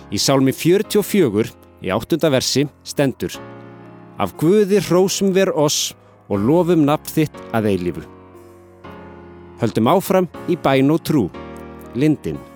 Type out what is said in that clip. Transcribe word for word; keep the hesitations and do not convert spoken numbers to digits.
Í sálmi fjörutíu og fjögur, í áttunda versi, stendur: Af Guði hrósum ver oss og lofum nafn þitt að eilífu. Höldum áfram í bæn og trú. Lindin.